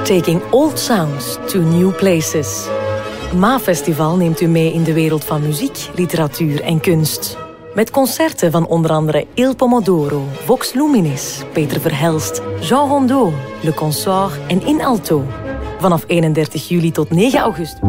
Taking old sounds to new places. MAA-festival neemt u mee in de wereld van muziek, literatuur en kunst. Met concerten van onder andere Il Pomodoro, Vox Luminis, Peter Verhelst, Jean Rondeau, Le Consort en In Alto. Vanaf 31 juli tot 9 augustus.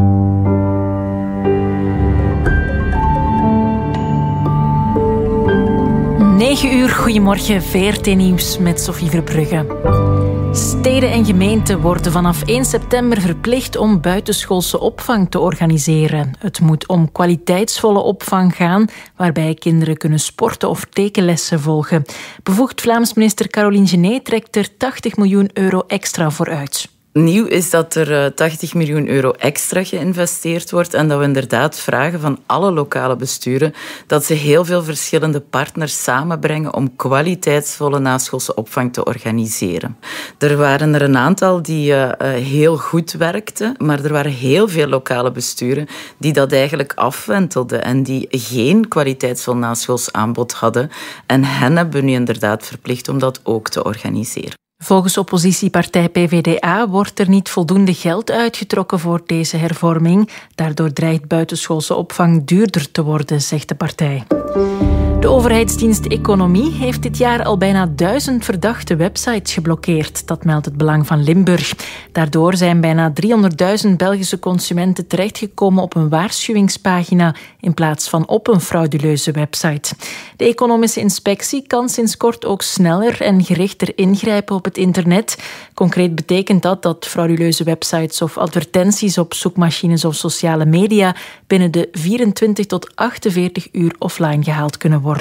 Uur, goedemorgen, VRT-nieuws met Sophie Verbrugge. Steden en gemeenten worden vanaf 1 september verplicht om buitenschoolse opvang te organiseren. Het moet om kwaliteitsvolle opvang gaan, waarbij kinderen kunnen sporten of tekenlessen volgen. Bevoegd Vlaams minister Caroline Genet trekt er 80 miljoen euro extra voor uit. Nieuw is dat er 80 miljoen euro extra geïnvesteerd wordt en dat we inderdaad vragen van alle lokale besturen dat ze heel veel verschillende partners samenbrengen om kwaliteitsvolle naschoolse opvang te organiseren. Er waren er een aantal die heel goed werkten, maar er waren heel veel lokale besturen die dat eigenlijk afwentelden en die geen kwaliteitsvol naschools aanbod hadden. En hen hebben we nu inderdaad verplicht om dat ook te organiseren. Volgens oppositiepartij PVDA wordt er niet voldoende geld uitgetrokken voor deze hervorming. Daardoor dreigt buitenschoolse opvang duurder te worden, zegt de partij. De overheidsdienst Economie heeft dit jaar al bijna 1000 verdachte websites geblokkeerd. Dat meldt het Belang van Limburg. Daardoor zijn bijna 300.000 Belgische consumenten terechtgekomen op een waarschuwingspagina in plaats van op een frauduleuze website. De economische inspectie kan sinds kort ook sneller en gerichter ingrijpen op het internet. Concreet betekent dat frauduleuze websites of advertenties op zoekmachines of sociale media binnen de 24 tot 48 uur offline gehaald kunnen worden.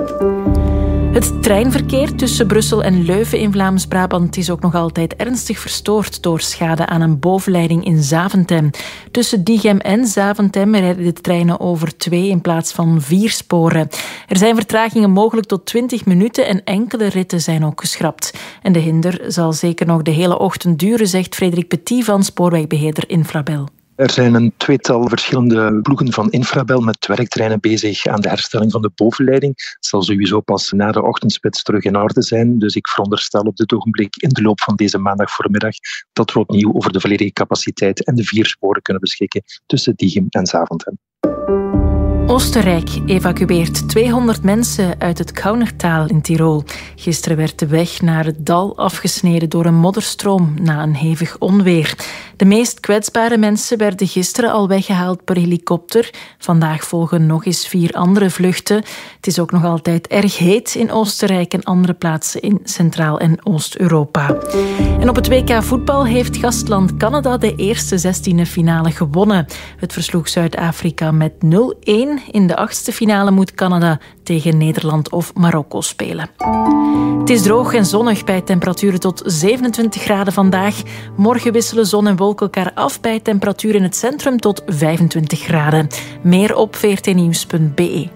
Het treinverkeer tussen Brussel en Leuven in Vlaams-Brabant is ook nog altijd ernstig verstoord door schade aan een bovenleiding in Zaventem. Tussen Diegem en Zaventem rijden de treinen over 2 in plaats van 4 sporen. Er zijn vertragingen mogelijk tot 20 minuten en enkele ritten zijn ook geschrapt. En de hinder zal zeker nog de hele ochtend duren, zegt Frederik Petit van spoorwegbeheerder Infrabel. Er zijn een tweetal verschillende ploegen van Infrabel met werktreinen bezig aan de herstelling van de bovenleiding. Het zal sowieso pas na de ochtendspits terug in orde zijn. Dus ik veronderstel op dit ogenblik in de loop van deze maandag voormiddag dat we opnieuw over de volledige capaciteit en de 4 sporen kunnen beschikken tussen Diegem en Zaventem. Oostenrijk evacueert 200 mensen uit het Gaunertaal in Tirol. Gisteren werd de weg naar het dal afgesneden door een modderstroom na een hevig onweer. De meest kwetsbare mensen werden gisteren al weggehaald per helikopter. Vandaag volgen nog eens 4 andere vluchten. Het is ook nog altijd erg heet in Oostenrijk en andere plaatsen in Centraal- en Oost-Europa. En op het WK voetbal heeft gastland Canada de eerste 16e finale gewonnen. Het versloeg Zuid-Afrika met 0-1. In de 8e finale moet Canada tegen Nederland of Marokko spelen. Het is droog en zonnig bij temperaturen tot 27 graden vandaag. Morgen wisselen zon en wolken elkaar af bij temperaturen in het centrum tot 25 graden. Meer op vrtnieuws.be.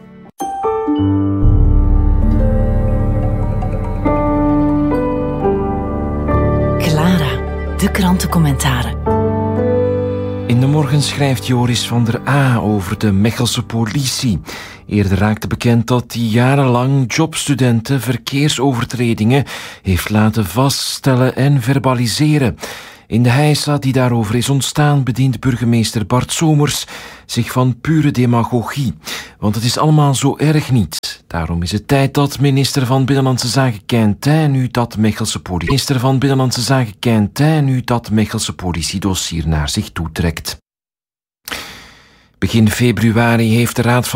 Clara, de krantencommentaren. In de morgen schrijft Joris van der A over de Mechelse politie. Eerder raakte bekend dat hij jarenlang jobstudenten verkeersovertredingen heeft laten vaststellen en verbaliseren. In de heisa die daarover is ontstaan bedient burgemeester Bart Somers zich van pure demagogie. Want het is allemaal zo erg niet. Daarom is het tijd dat minister van Binnenlandse Zaken Quintin nu dat Mechelse politiedossier naar zich toetrekt. Begin februari heeft de Raad van